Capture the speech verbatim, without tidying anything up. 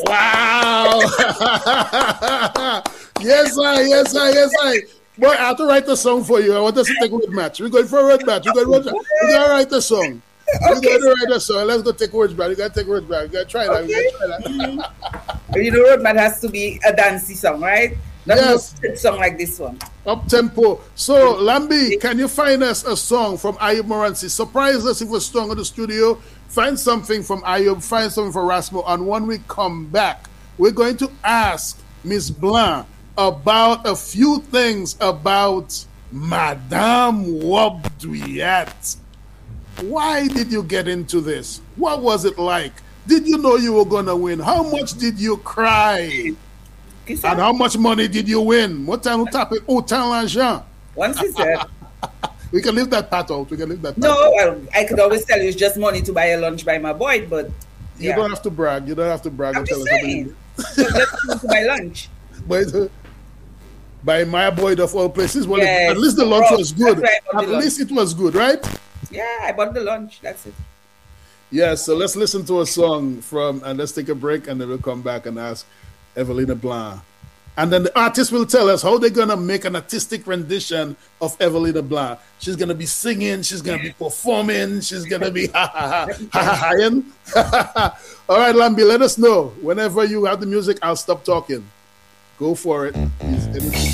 Wow. Yes, I, yes, I, yes, I. Boy, I have to write the song for you. I want us to take a word match. We're going for a word match. We're going to write the song. We're going to write the song. Let's go take words back. We got to take words back. We got to try that. Okay. We got to try that. Mm-hmm. You know, road match has to be a dancey song, right? Not yes. a song like this one. Up tempo. So, Lambi, can you find us a song from Ayub Moranci? Surprise us if we're strong in the studio. Find something from Ayub. Find something for Rasmo. And when we come back, we're going to ask Miss Blanc about a few things about Madame Wobduyat. Why did you get into this? What was it like? Did you know you were going to win? How much did you cry? And how much money did you win? What time we tap it? Autant l'argent. Once he said. We can leave that part out. We can leave that part No, out. well, I could always tell you it's just money to buy a lunch by my boy, but you yeah. don't have to brag. You don't have to brag. I'm and just tell saying. So just money to buy lunch. But uh, by my boy of all places, well, yes, at least the lunch was good. At least lunch. it was good, right? Yeah, I bought the lunch. That's it. Yeah, so let's listen to a song from, and let's take a break, and then we'll come back and ask Evelina Blanc. And then the artist will tell us how they're going to make an artistic rendition of Evelina Blanc. She's going to be singing. She's going to be performing. She's going to be ha ha ha ha. All right, Lambi, let us know. Whenever you have the music, I'll stop talking. Go for it.